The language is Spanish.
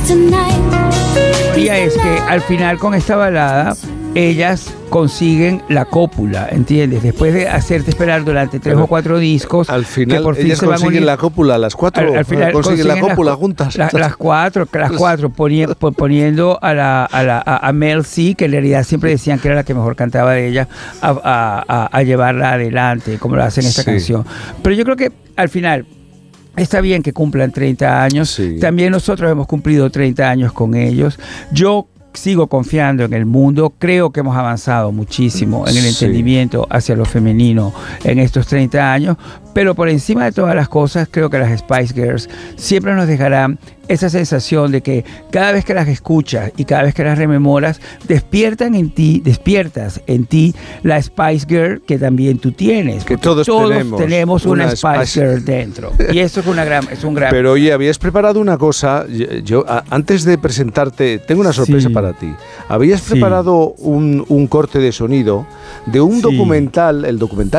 Y es que al final con esta balada ellas consiguen la cópula, ¿entiendes? Después de hacerte esperar durante 3 o 4 discos, al final que por fin ellas se van consiguen la cópula, las 4 al final consiguen la cópula juntas. Las cuatro poniendo a Mel C, que en realidad siempre decían que era la que mejor cantaba de ella, a llevarla adelante, como lo hacen en esta canción. Pero yo creo que al final está bien que cumplan 30 años. Sí. También nosotros hemos cumplido 30 años con ellos. Yo sigo confiando en el mundo. Creo que hemos avanzado muchísimo en el entendimiento hacia lo femenino en estos 30 años. Pero por encima de todas las cosas, creo que las Spice Girls siempre nos dejarán esa sensación de que cada vez que las escuchas y cada vez que las rememoras, despiertas en ti la Spice Girl que también tú tienes. Que todos tenemos una Spice Girl dentro. Y eso es un gran... Pero oye, habías preparado una cosa. Yo antes de presentarte, tengo una sorpresa para ti. Habías preparado un corte de sonido de un documental, el documental